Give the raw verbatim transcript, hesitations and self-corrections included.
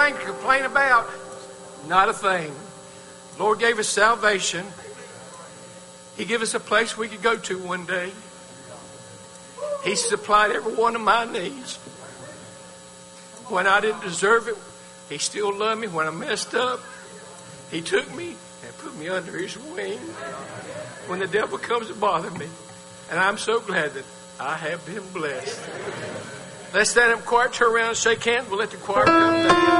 anything to complain about? Not a thing. Lord gave us salvation. He gave us a place we could go to one day. He supplied every one of my needs. When I didn't deserve it, He still loved me. When I messed up, He took me and put me under His wing when the devil comes to bother me. And I'm so glad that I have been blessed. Let's stand up choir, turn around and shake hands. We'll let the choir come down.